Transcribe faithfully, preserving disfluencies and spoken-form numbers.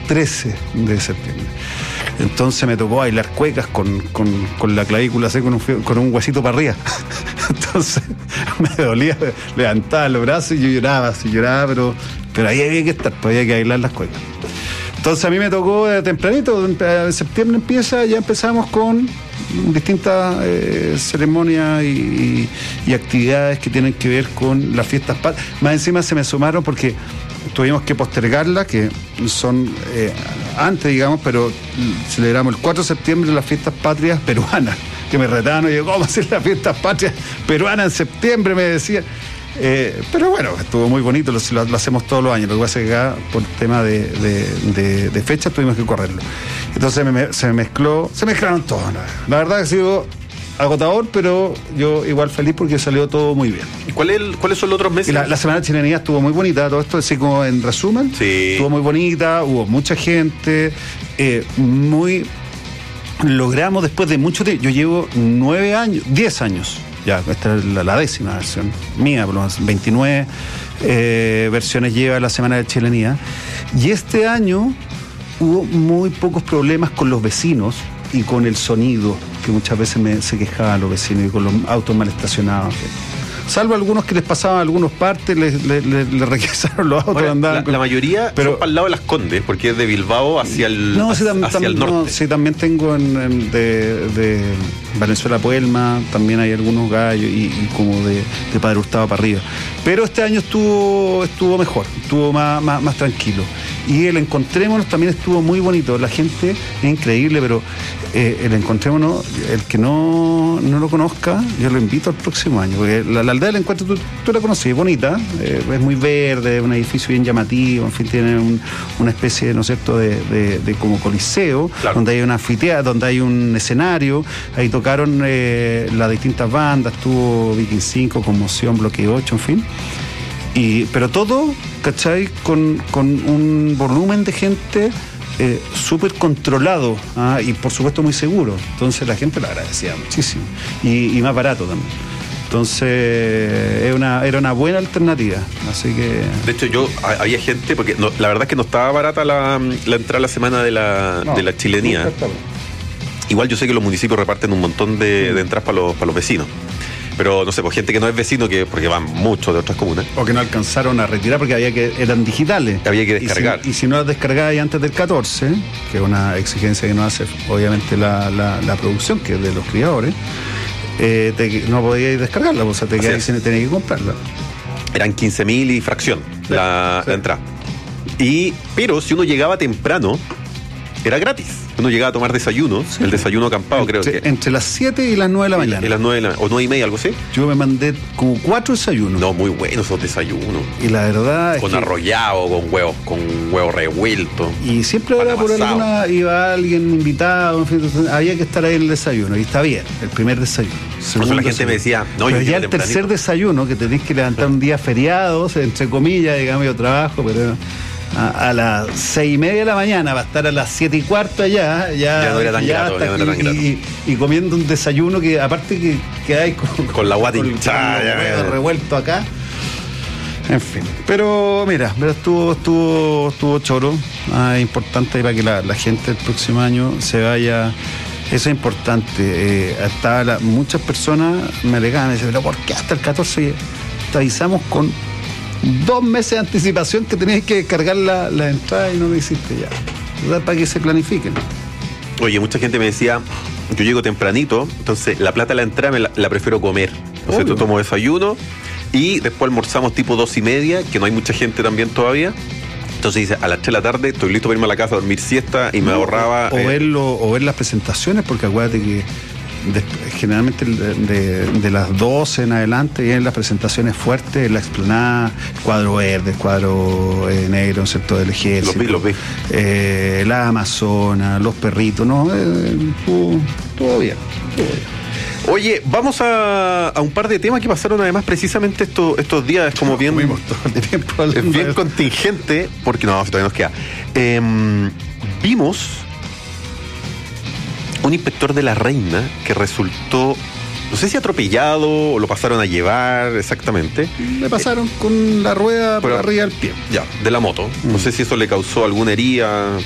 trece de septiembre. Entonces me tocó bailar cuecas con, con, con la clavícula así, con un, con un huesito para arriba. Entonces me dolía, levantaba los brazos y yo lloraba, así lloraba, pero, pero ahí había que estar, pues había que bailar las cuecas. Entonces a mí me tocó eh, tempranito, en septiembre empieza, ya empezamos con distintas eh, ceremonias y, y, y actividades que tienen que ver con las fiestas patrias. Más encima se me sumaron porque tuvimos que postergarlas, que son eh, antes, digamos, pero celebramos el cuatro de septiembre las fiestas patrias peruanas, que me retaban, oye, ¿cómo hacer las fiestas patrias peruanas en septiembre? Me decían. Eh, pero bueno, estuvo muy bonito, lo, lo, lo hacemos todos los años. Lo que pasa es que acá, por tema de, de, de, de fechas, tuvimos que correrlo. Entonces me, se me mezcló, se mezclaron todos. La verdad que ha sido agotador, pero yo igual feliz porque salió todo muy bien. ¿Y cuál es el, cuáles son los otros meses? Y la, la Semana de Chilenidad estuvo muy bonita, todo esto así como en resumen. Sí. Estuvo muy bonita, hubo mucha gente, eh, muy... Logramos después de mucho tiempo, yo llevo nueve años, diez años. Ya, esta es la, la décima versión mía, por lo menos veintinueve eh, versiones lleva la Semana de Chilenidad. Y este año hubo muy pocos problemas con los vecinos y con el sonido, que muchas veces me, se quejaban los vecinos, y con los autos mal estacionados. Salvo algunos que les pasaban algunos partes, les, les, les, les requisaron los autos. Bueno, andaban la, con... la mayoría pero, son para el lado de Las Condes, porque es de Bilbao hacia el, no, sí, tam, hacia tam, el norte. No, sí, también tengo en, en de, de Venezuela Puelma, también hay algunos gallos y, y como de, de Padre Hurtado para arriba. Pero este año estuvo estuvo mejor, estuvo más, más, más tranquilo. Y el Encontrémonos también estuvo muy bonito. La gente es increíble, pero eh, el Encontrémonos, el que no, no lo conozca, yo lo invito al próximo año, porque la, la aldea del encuentro, tú, tú la conoces, es bonita, eh, es muy verde, es un edificio bien llamativo, en fin, tiene un, una especie, ¿no es cierto?, de, de, de como coliseo, claro, donde hay un anfiteatro, donde hay un escenario, ahí tocaron eh, las distintas bandas, estuvo Viking cinco, Conmoción, Bloque ocho, en fin. Y, pero todo, ¿cachai? Con, con un volumen de gente eh, súper controlado, ¿ah? Y por supuesto muy seguro. Entonces la gente lo agradecía muchísimo. Y, y más barato también. Entonces es una, era una buena alternativa. Así que... De hecho, yo había gente, porque no, la verdad es que no estaba barata la, la entrada a la semana de la, no, de la chilenía. Igual yo sé que los municipios reparten un montón de, de entradas para los, para los vecinos. Pero no sé, pues gente que no es vecino, que porque van muchos de otras comunas. O que no alcanzaron a retirar porque había que eran digitales. Había que descargar. Y si, y si no las descargabas antes del catorce, que es una exigencia que nos hace obviamente la, la, la producción, que es de los criadores, eh, te, no podías descargarla, o sea, te quedabas sin tener que comprarla. Eran quince mil y fracción sí, la, sí. la entrada. Y, pero si uno llegaba temprano, era gratis. Uno llegaba a tomar desayuno, sí, el desayuno acampado, entre, creo que. Entre las siete y las nueve de la mañana. Y las nueve de la, o nueve y media, algo así. Yo me mandé como cuatro desayunos. No, muy buenos esos desayunos. Y la verdad con es que... arrollado, con huevos, con huevos revueltos. Y siempre era por alguna, iba alguien invitado, en fin, entonces, había que estar ahí en el desayuno. Y está bien, el primer desayuno. Por eso la gente desayuno. me decía, no, pero yo ya el tempranito. Tercer desayuno, que tenés que levantar un día feriado, entre comillas, digamos, yo trabajo, pero... A, a las seis y media de la mañana, va a estar a las siete y cuarto allá, ya, ya no era tan ya grato, ya no era tan y, grato. Y, y comiendo un desayuno que aparte que, que hay con, con la guata hinchada, revuelto acá. En fin, pero mira, estuvo estuvo estuvo choro, ah, importante para que la, la gente el próximo año se vaya. Eso es importante. Eh, hasta la, muchas personas me alegaban, me decían, pero ¿por qué hasta el catorce te avisamos con dos meses de anticipación que tenías que descargar la, la entrada y no lo hiciste ya? ¿Verdad? Para que se planifiquen. Oye, mucha gente me decía, yo llego tempranito, entonces la plata de la entrada me la, la prefiero comer. Entonces yo tomo desayuno y después almorzamos tipo dos y media, que no hay mucha gente también todavía. Entonces dice, a las tres de la tarde estoy listo para irme a la casa a dormir siesta y me no, ahorraba... O, eh, verlo, o ver las presentaciones, porque acuérdate que De, generalmente de, de, de las doce en adelante vienen las presentaciones fuertes, la explanada, el cuadro verde, el cuadro eh, negro, el sector del ejército, los vi, los vi. Eh, la Amazona, los perritos, no, eh, todo, todo bien, todo bien. Oye, vamos a, a un par de temas que pasaron además precisamente estos, estos días, como no, bien, todo el tiempo es bien contingente, porque no, todavía nos queda. Eh, vimos un inspector de la Reina que resultó, no sé si atropellado o lo pasaron a llevar exactamente. Le pasaron eh, con la rueda por pero, arriba del pie. Ya, de la moto. Mm. No sé si eso le causó alguna herida.